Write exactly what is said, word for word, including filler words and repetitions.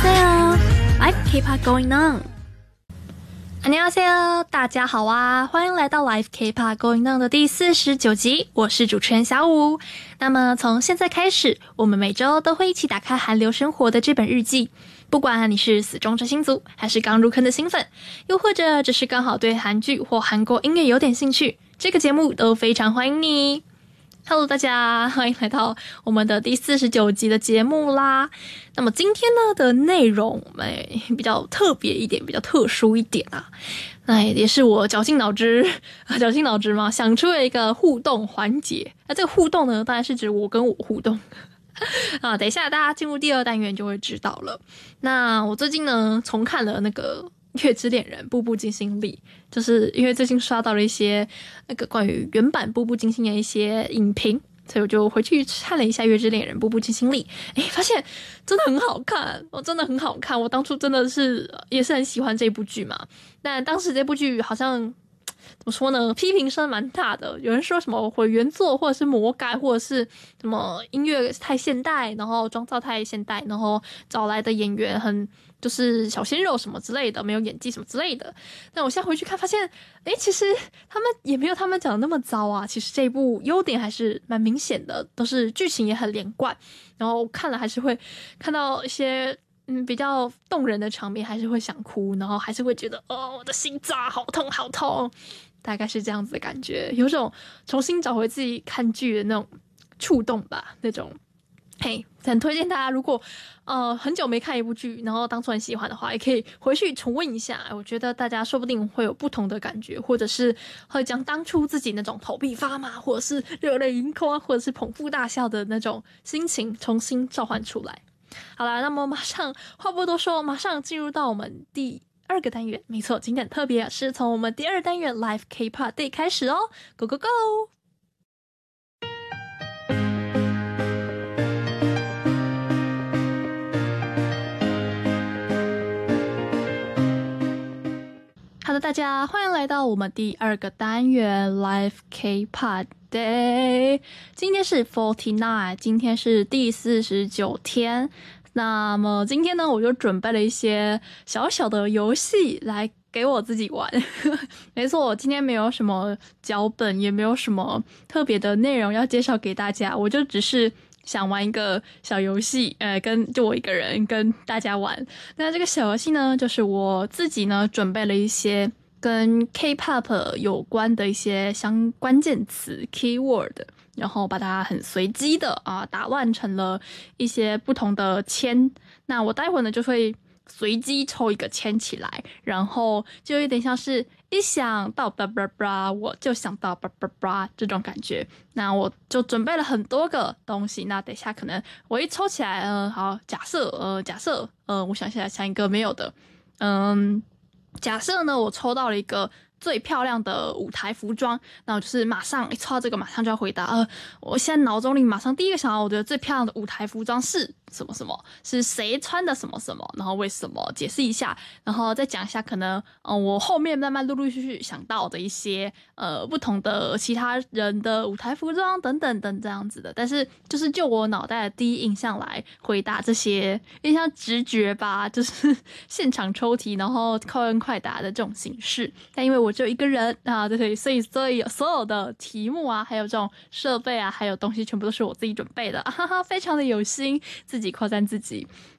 안녕하세요. Live K-pop going on. 안녕하세요，大家好啊，欢迎来到 Live K-pop going on 的第四十九集，我是主持人小五。那么从现在开始，我们每周都会一起打开韩流生活的这本日记。不管你是死忠追星族，还是刚入坑的新粉，又或者只是刚好对韩剧或韩国音乐有点兴趣，这个节目都非常欢迎你。Hello， 大家欢迎来到我们的第四十九集的节目啦。那么今天呢的内容，哎，比较特别一点，比较特殊一点啊。那也是我绞尽脑汁，绞尽脑汁嘛，想出了一个互动环节。那这个互动呢，当然是指我跟我互动。啊，等一下大家进入第二单元就会知道了。那我最近呢重看了那个《月之恋人》《步步惊心》里，就是因为最近刷到了一些那个关于原版《步步惊心》的一些影评，所以我就回去看了一下《月之恋人》《步步惊心》里，诶，发现真的很好看，我真的很好看。我当初真的是也是很喜欢这部剧嘛，但当时这部剧好像怎么说呢？批评声蛮大的，有人说什么毁原作，或者是魔改，或者是什么音乐太现代，然后妆造太现代，然后找来的演员很就是小鲜肉什么之类的，没有演技什么之类的。但我现在回去看，发现，诶，其实他们也没有他们讲的那么糟啊。其实这一部优点还是蛮明显的，都是剧情也很连贯，然后看了还是会看到一些嗯，比较动人的场面，还是会想哭，然后还是会觉得哦，我的心脏好痛好痛，大概是这样子的感觉，有种重新找回自己看剧的那种触动吧，那种。嘿，很推荐大家，如果呃很久没看一部剧，然后当初很喜欢的话，也可以回去重温一下。我觉得大家说不定会有不同的感觉，或者是会将当初自己那种头皮发麻，或者是热泪盈眶，或者是捧腹大笑的那种心情重新召唤出来。好啦，那么马上话不多说，马上进入到我们第二个单元。没错，今天特别是從我們第二單元 Live K-pop Day 開始哦 ，Go Go Go！ 好的，大家欢迎来到我们第二个单元 Live K-pop Day。今天是 forty-nine， 今天是第四十九天。那么今天呢，我就准备了一些小小的游戏来给我自己玩。没错，我今天没有什么脚本，也没有什么特别的内容要介绍给大家，我就只是想玩一个小游戏，呃，跟就我一个人跟大家玩。那这个小游戏呢，就是我自己呢准备了一些跟 K-pop 有关的一些相关键词 keyword， 然后把它很随机的啊打乱成了一些不同的签。那我待会呢就会随机抽一个签起来，然后就有点像是一想到叭叭叭我就想到叭叭叭这种感觉。那我就准备了很多个东西，那等一下可能我一抽起来，呃，好，假设，呃，假设，呃，我想起来想一个没有的，嗯。假设呢，我抽到了一个最漂亮的舞台服装，那我就是马上一抽到这个，马上就要回答。呃，我现在脑中里马上第一个想到，我觉得最漂亮的舞台服装是什么什么，是谁穿的什么什么，然后为什么，解释一下，然后再讲一下可能，呃，我后面慢慢陆陆续续想到的一些呃不同的其他人的舞台服装等等等这样子的。但是就是就我脑袋的第一印象来回答这些，有点像直觉吧，就是现场抽题，然后快问快答的这种形式。但因为我只有一个人啊，对，所以所以所有的题目啊，还有这种设备啊，还有东西全部都是我自己准备的，哈哈，非常的有心，自己夸赞自己。